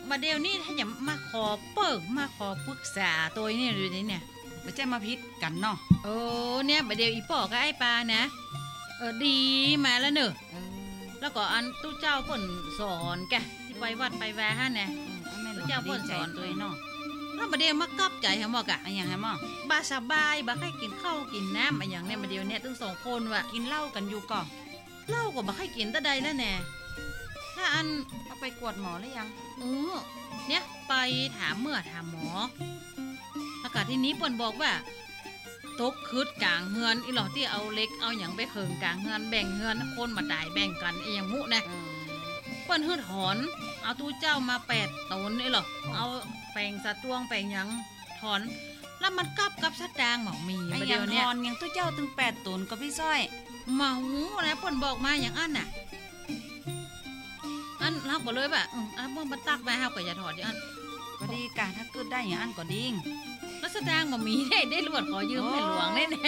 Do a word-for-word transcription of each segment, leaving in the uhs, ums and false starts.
มาเดี๋ยวนี้ถ้าอย่ามาขอเปิกมาขอปรึกษาตัวนี่ดูนี่เนี่ยไม่ใช่มาพิษกันเนาะโอ้เนี่ยมาเดี๋ยวอีป่อกับไอ้ปลานะเออดีมาแล้วเนอะแล้วก็อันตู้เจ้าเปิ่นสอนแกที่ไปวัดไปแวะฮะเนี่ยตู้เจ้าเปิ่นสอนตัวเนาะแล้วมาเดี๋ยวมากับใจฮะหมอกะอะไรอย่างฮะหมอบาสบายบาให้กินข้าวกินน้ำอะไรอย่างเนี่ยมาเดี๋ยวเนี่ยตั้งสองคนว่ะกินเหล้ากันอยู่ก่อเหล้าก็บาให้กินตะใดแล้วแน่ถ้าอันเอาไปกวดหมอหรือยังเออเนี่ยไปถามเมื่อถามหมออากาศที่นี้เปิ่นบอกว่าตกคืดกลางเฮือนอีหลอที่เอาเล็กเอาอย่างไปเคิงกลางเฮือนแบ่งเฮือนคนมาตายแบ่งกันไอ้อย่างมุนะเปิ้นฮืดหอนเอาตู้เจ้ามาแปดตนนี่หรอเอาแปลงสะตวงแปลงยังถอนแล้วมันกับกับสัดดางหมอมีไอ้ยังถอนยังตู้เจ้าถึงแปดตนก็พี่ซ้อยเมานะเปิ้นบอกมาอย่างอันน่ะอันเราก็เลยแบบอ่ะเมื่อมันตักไปเฮาก็อย่าถอดอย่างอันก็ดีกะถ้าเกิดได้อย่างอันก็ดิ้งแล้วสตางค์บ่มีได้ได้ลวดขอยืมแม่หลวงแน่ๆ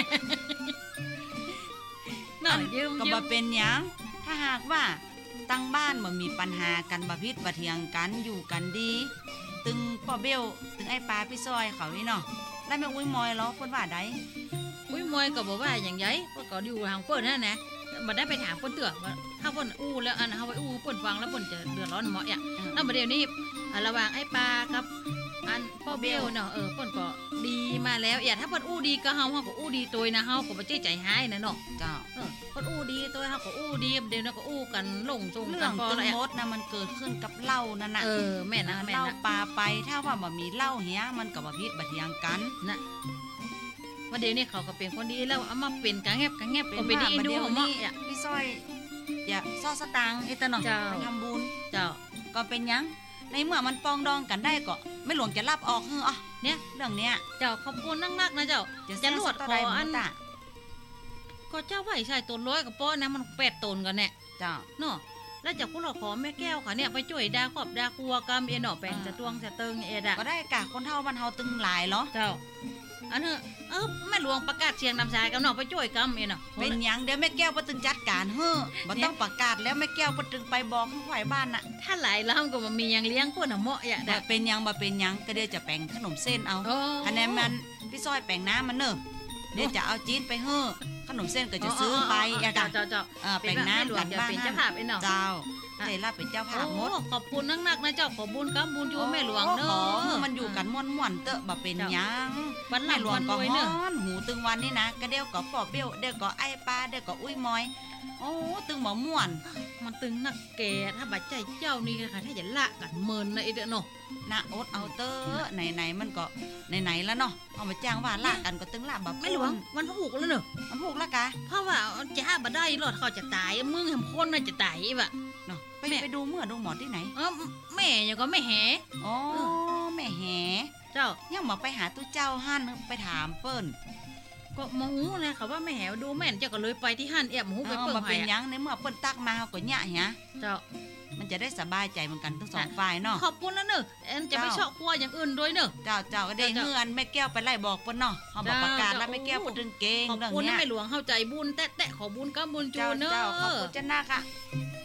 น่ะยืมก็บ่เป็นหยังถ้าหากว่าตั้งบ้านบ่มีปัญหากันบ่พิษบ่เถียงกันอยู่กันดีตึงป้อเบลตึงไอ้ปลาพี่ซอยเขานี่เนาะแล้วแม่อุ้ยมอยเหรอเพิ่นว่าได้อุ้ยมอยก็บ่ว่าหยังไงเพิ่นก็อยู่ทางเพิ่นนั่นนะบ่ได้ไปถามเพิ่นเตื้อว่าถ้าเพิ่นอู้แล้วอันเฮาไปอู้เพิ่นฟังแล้วเพิ่นจะเดือดร้อนเหมาะอ่ะแล้วบัดเดี๋ยวนี้ระหว่างไอ้ปลากับอันป้อเบลเนาะเออเพิ่นก็ดีมาแล้วอย่าถ้าเพิ่นอู้ดีก็เฮาเฮาก็อู้ดีตัวนะเฮาก็บ่ใจใจหายนะเนาะเจ้าเออเพิ่นอู้ดีตัวเฮาก็อู้ดีเดี๋ยวนั้นก็อู้กันลงทรงกันพอแล้วมดนะมันเกิดขึ้นกับเหล้านั่นน่ะเออแม่นะแม่นะเหล้าปลาไปถ้าว่าบ่มีเหล้าเหี้ยมันก็บ่ผิดบ่เถียงกันน่ะว่าเดี๋ยวนี้เขาก็เป็นคนดีแล้วเอามาเป็นกะแงบกะแงบก็เป็นดีดูของนี่พี่ซ้อยอย่าซ่อสตางค์ไอ้ตะเนาะไปทำบุญเจ้าก็เป็นยังในเมื่อมันปองดองกันได้ก็ไม่หลวงจะรับออกเฮ้อเนี่ยเรื่องเนี้ยเจ้าขอบคุณนักๆนะเจ้าจะลวดคออันก็เจ้าไหวใช่ตนร้อยกับป้อนะมันแปดตนกันเนี่ยเจ้าเนาะแล้วจากผู้หลอกขอแม่แก้วค่ะเนี่ยไปช่วยดาขอบดาครัวกำเอ็นออกแปลงจะตวงจะเติงเอ็ดอะก็ได้กะคนเท่ามันเฮาตึงหลายเหรอเจ้าอันนี้เออแม่หลวงประกาศเชียงนำสายกับน้องไปช่วยกำเอ็นอ่ะเป็นยังเดี๋ยวแม่แก้วปตึงจัดการเฮ้อบ่ต้องประกาศแล้วแม่แก้วปตึงไปบอกผู้ใหญ่บ้านน่ะถ้าหลายแล้วก็บ่มียังเลี้ยงคนน่ะเหมาะอย่างแต่เป็นยังบ่เป็นยังก็เดี๋ยวจะแป้งขนมเส้นเอาคะแนนมันพี่ซอยแป้งน้ำมันเนอะเดี๋ยวจะเอาจีนไปเฮ้อขนมเส้นก็จะซื้อไปอ่ะเจ้าเจ้าเจ้าแป้งน้ำกันบ้านเป็นเจ้าภาพเอ็นเนาะเจ้าได้รับเป็นเจ้าภาพหมดขอบคุณนักๆนะเจ้าขอบุญกับบุญจูแม่หลวงเนอะมันอยู่กันม่วนๆเตอะบ่เป็นยังแม่หลวงก็ฮ้อนหูตึงวันนี่นะก็เดี๋ยวก็ป่อเบี้ยวเดี๋ยวก็ไอ้ปลาเดี๋ยวก็อุ้ยมอยโอ้ตึงหมอม่วนมันตึงนักแกถ้าบัดใจเจ้านี่ค่ะถ้าจะละกันเมินนะไอ้เด้อเนาะนะอดเอาเตอะไหนๆมันก็ไหนๆแล้วเนาะเอามาจ้างว่าละกันก็ตึงละบ่แม่หลวงมันผูกแล้วเนอะมันผูกแล้วกะเพราะว่าจ้าบ่ได้หลอดเขาจะตายมึงเห็นคนน่ะจะตายบ่เนาะไปไปดูเมื่อดูหมอที่ไหนเออแม่ยังก็ไม่แหอ๋อแม่แหเจ้ายังมาไปหาตู้เจ้าหั่นไปถามเปิ้นก็มหูนะเขาว่าแม่แหวดูแม่นเจ้าก็เลยไปที่หั่นแอบหูไปเปิ้นให้เป็นยังในเมื่อเปิ้นตักมาเฮาก็ยะหะเจ้ามันจะได้สบายใจเหมือนกันทั้งสองฝ่ายเนาะขอบคุณนะเนอะเอ็นจะไปเชาะครัวอย่างอื่นด้วยเนอะเจ้าเจ้าก็ได้เงินแม่แก้วไปไล่บอกเปิ้นเนาะเฮาบอกประกาศแล้วแม่แก้วเปิ้นดึงเก่งเรื่องเนี้ยขอบคุณนะแม่หลวงเข้าใจบุญแตะๆขอบุญกับบุญจูเนอะเจ้าขอบคุณจ้าค่ะ